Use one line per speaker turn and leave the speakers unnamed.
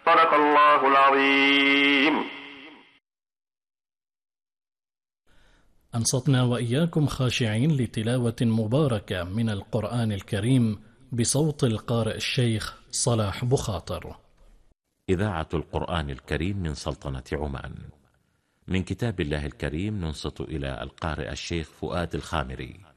صدق الله العظيم.
أنصتنا وإياكم خاشعين لتلاوة مباركة من القرآن الكريم بصوت القارئ الشيخ صلاح بخاطر.
إذاعة القرآن الكريم من سلطنة عمان. من كتاب الله الكريم ننصت إلى القارئ الشيخ فؤاد الخامري.